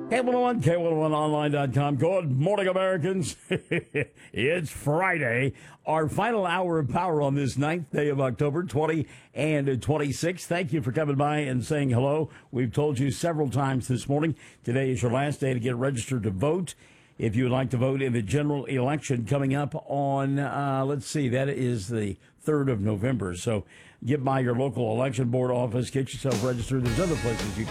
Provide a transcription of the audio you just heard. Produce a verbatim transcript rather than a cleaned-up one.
K one oh one, K one oh one online dot com. Good morning, Americans. It's Friday, our final hour of power on this ninth day of October, twenty and twenty-six. Thank you for coming by and saying hello. We've told you several times this morning, today is your last day to get registered to vote. If you would like to vote in the general election coming up on, uh, let's see, that is the third of November. So get by your local election board office, get yourself registered. There's other places you can